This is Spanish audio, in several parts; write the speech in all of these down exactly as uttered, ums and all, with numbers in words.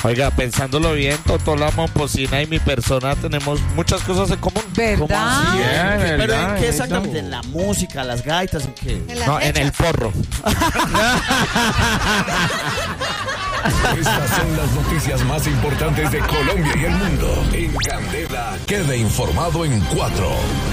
Oiga, pensándolo bien, Totó, la Momposina y mi persona tenemos muchas cosas en común. ¿Verdad? Sí, Yeah, ¿pero verdad, en qué eso. exactamente? ¿En la música, las gaitas, en qué? En las No, en mechas. el forro. Estas son las noticias más importantes de Colombia y el mundo. En Candela, quede informado en cuatro.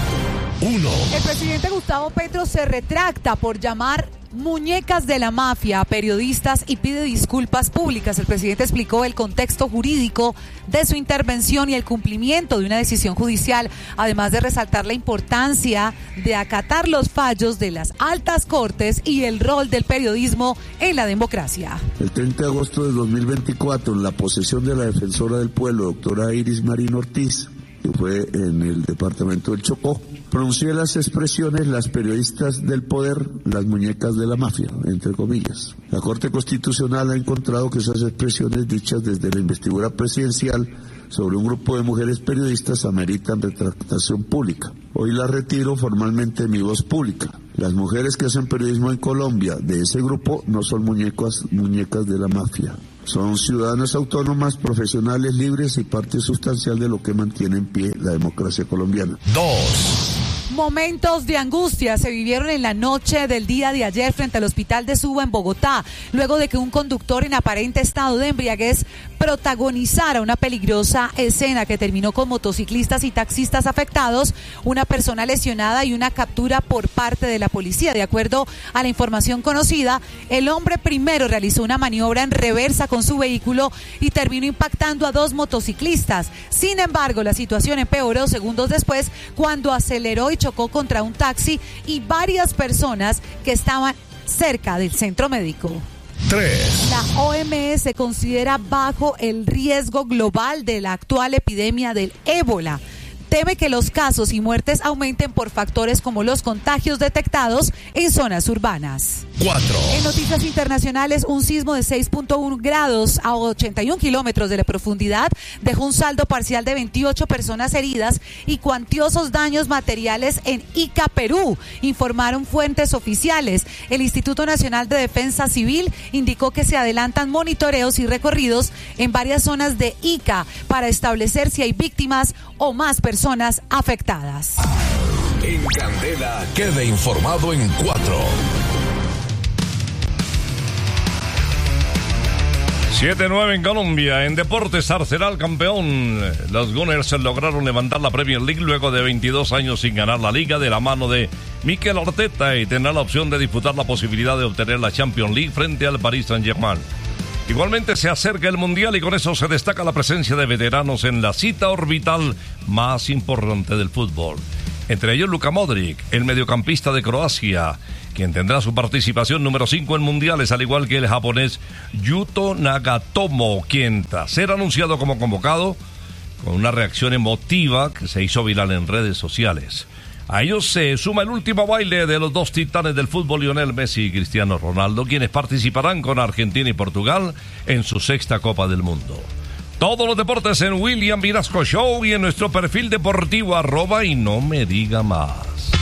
Uno. El presidente Gustavo Petro se retracta por llamar muñecas de la mafia a periodistas y pide disculpas públicas. El presidente explicó el contexto jurídico de su intervención y el cumplimiento de una decisión judicial, además de resaltar la importancia de acatar los fallos de las altas cortes y el rol del periodismo en la democracia. El treinta de agosto de dos mil veinticuatro, en la posesión de la defensora del pueblo, doctora Iris Marín Ortiz, que fue en el departamento del Chocó, pronuncié las expresiones "las periodistas del poder, las muñecas de la mafia", entre comillas. La Corte Constitucional ha encontrado que esas expresiones dichas desde la investidura presidencial sobre un grupo de mujeres periodistas ameritan retractación pública. Hoy la retiro formalmente de mi voz pública. Las mujeres que hacen periodismo en Colombia de ese grupo no son muñecas, muñecas de la mafia. Son ciudadanas autónomas, profesionales libres y parte sustancial de lo que mantiene en pie la democracia colombiana. Dos. Momentos de angustia se vivieron en la noche del día de ayer frente al hospital de Suba en Bogotá, luego de que un conductor en aparente estado de embriaguez protagonizara una peligrosa escena que terminó con motociclistas y taxistas afectados, una persona lesionada y una captura por parte de la policía. De acuerdo a la información conocida, el hombre primero realizó una maniobra en reversa con su vehículo y terminó impactando a dos motociclistas. Sin embargo, la situación empeoró segundos después cuando aceleró y chocó contra un taxi y varias personas que estaban cerca del centro médico. Tres. La O M S considera bajo el riesgo global de la actual epidemia del ébola. Teme que los casos y muertes aumenten por factores como los contagios detectados en zonas urbanas. Cuatro. En noticias internacionales, un sismo de seis punto uno grados a ochenta y un kilómetros de la profundidad dejó un saldo parcial de veintiocho personas heridas y cuantiosos daños materiales en Ica, Perú, informaron fuentes oficiales. El Instituto Nacional de Defensa Civil indicó que se adelantan monitoreos y recorridos en varias zonas de Ica para establecer si hay víctimas o más personas afectadas. En Candela, quede informado en cuatro. siete nueve en Colombia. En deportes, Arsenal campeón. Los Gunners lograron levantar la Premier League luego de veintidós años sin ganar la liga de la mano de Mikel Arteta y tendrá la opción de disputar la posibilidad de obtener la Champions League frente al Paris Saint-Germain. Igualmente se acerca el Mundial y con eso se destaca la presencia de veteranos en la cita orbital más importante del fútbol. Entre ellos Luka Modric, el mediocampista de Croacia, quien tendrá su participación número cinco en mundiales, al igual que el japonés Yuto Nagatomo, quien tras ser anunciado como convocado, con una reacción emotiva que se hizo viral en redes sociales. A ellos se suma el último baile de los dos titanes del fútbol, Lionel Messi y Cristiano Ronaldo, quienes participarán con Argentina y Portugal en su sexta Copa del Mundo. Todos los deportes en William Vinasco Show y en nuestro perfil deportivo arroba y no me diga más.